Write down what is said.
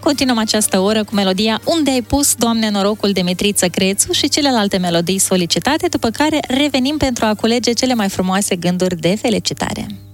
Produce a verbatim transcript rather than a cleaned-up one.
Continuăm această oră cu melodia Unde ai pus, Doamne, norocul, de Mitriță Crețu și celelalte melodii solicitate, după care revenim pentru a culege cele mai frumoase gânduri de felicitare.